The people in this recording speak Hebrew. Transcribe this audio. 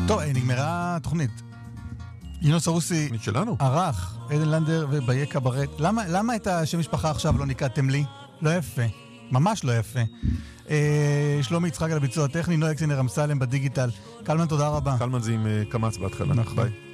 טוב, נגמרה התוכנית. ינון סרוסי ערך, עדן לנדר וביה קברט. למה את השם משפחה עכשיו לא נקראתם לי? לא יפה. ממש לא יפה. שלומי יצחק על הביצוע הטכני, נועה אקסינר אמסלם בדיגיטל. קלמן, תודה רבה. קלמן זה עם קמץ בהתחלה. נכון. ביי.